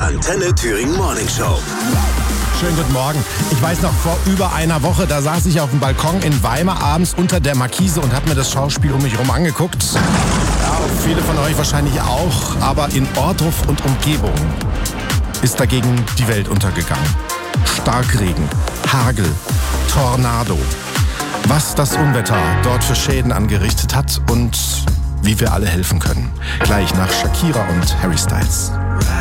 Antenne Thüringen Morning Show. Schönen guten Morgen. Ich weiß noch, vor über einer Woche, da saß ich auf dem Balkon in Weimar abends unter der Markise und habe mir das Schauspiel um mich herum angeguckt. Ja, viele von euch wahrscheinlich auch, aber in Ohrdruf und Umgebung ist dagegen die Welt untergegangen. Starkregen, Hagel, Tornado. Was das Unwetter dort für Schäden angerichtet hat und wie wir alle helfen können. Gleich nach Shakira und Harry Styles.